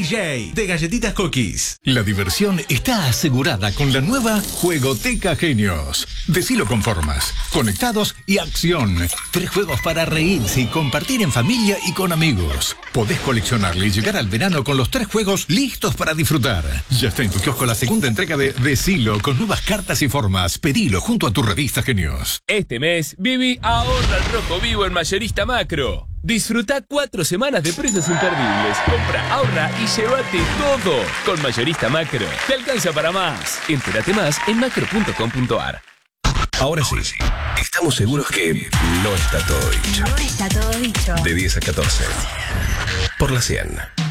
DJ de Galletitas Cookies. La diversión está asegurada con la nueva Juegoteca Genios. Decilo con formas, conectados y acción. 3 juegos para reírse y compartir en familia y con amigos. Podés coleccionarle y llegar al verano con los 3 juegos listos para disfrutar. Ya está en tu kiosco la segunda entrega de Decilo con nuevas cartas y formas. Pedilo junto a tu revista Genios. Este mes, Vivi ahorra al rojo vivo en Mayorista Macro. Disfruta 4 semanas de precios imperdibles. Compra, ahorra y llévate todo. Con Mayorista Macro. Te alcanza para más. Entérate más en macro.com.ar. Ahora sí, estamos seguros que no está todo dicho. No está todo dicho. De 10 a 14. Por la 100.